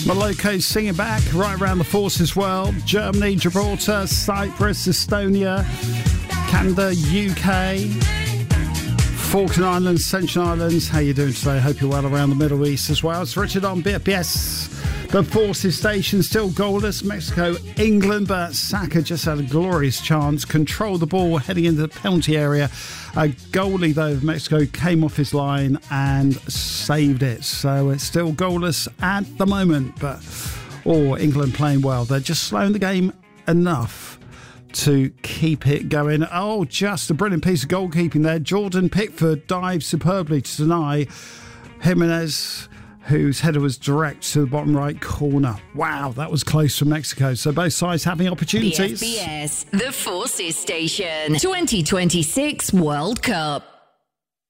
Maloko singing back right around the Forces world. Germany, Gibraltar, Cyprus, Estonia, Canada, UK, Falkland Islands, Ascension Islands. How you doing today? Hope you're well around the Middle East as well. It's Richard on BFBS. The Forces station still goalless. Mexico, England, but Saka just had a glorious chance. Controlled the ball heading into the penalty area. A goalie, though, of Mexico came off his line and saved it. So it's still goalless at the moment. But, England playing well. They're just slowing the game enough to keep it going. Oh, just a brilliant piece of goalkeeping there. Jordan Pickford dived superbly to deny Jimenez, whose header was direct to the bottom right corner. Wow, that was close from Mexico. So both sides having opportunities. BFBS, the Forces Station, 2026 World Cup.